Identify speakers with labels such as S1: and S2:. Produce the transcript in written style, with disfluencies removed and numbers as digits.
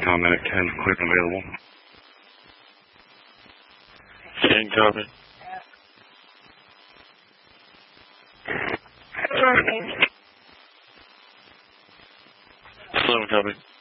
S1: comment at 10, clear and available. 10 copy. 7 copy.